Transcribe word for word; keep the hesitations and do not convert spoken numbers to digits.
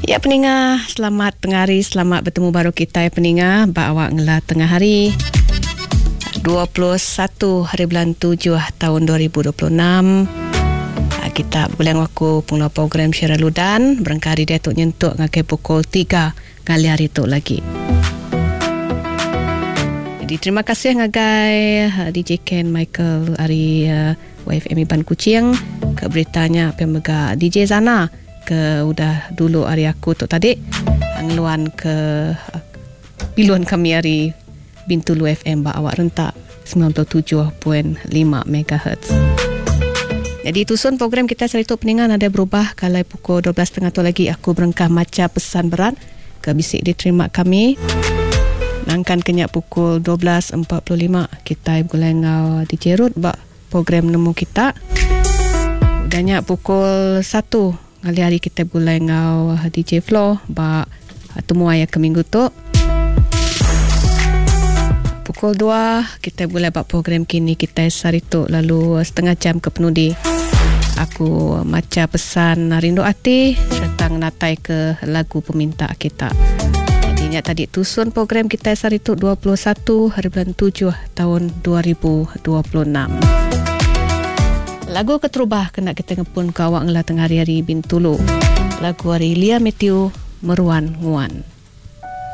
Ya peningah, selamat tengah hari, selamat bertemu baru kita ya peningah. Ba awak ngelah tengah hari dua puluh satu hari bulan tujuh tahun dua ribu dua puluh enam. Kita bergulang waktu pengeluar program Syirah Ludan. Berangkali dia tu nyentuk ngakai pukul tiga kali hari tu lagi. Jadi terima kasih ngagai D J Ken Michael hari uh, Y F M Iban Kuching. Ke beritanya pemega D J Zana ke udah dulu hari aku tu tadi ngeluan ke piluan kami hari Bintulu F M ba awak rentak sembilan puluh tujuh perpuluhan lima megahertz. Jadi tusun program kita sehari tu peningan ada berubah. Kalau pukul dua belas tiga puluh tu lagi aku berengkah maca pesan berat ke bisik diterima kami. Nangkan kenyak pukul dua belas empat puluh lima kita boleh ngau D J Ruth ba program nemu kita. Udahnya pukul satu kali hari kita boleh ngau D J Flo ba temu ayah ke minggu tu. Pukul dua kita boleh buat program kini kita sehari tu lalu setengah jam ke penudi. Aku maca pesan rindu hati serta natai ke lagu peminta kita. Jadinya tadi tusun program kita sehari tu dua puluh satu hari bulan tujuh tahun dua ribu dua puluh enam. Lagu keterubah kena kita ngepun ke awak ngelah tengah hari-hari Bintulu. Lagu hari Lia Matthew Meruan Nguan.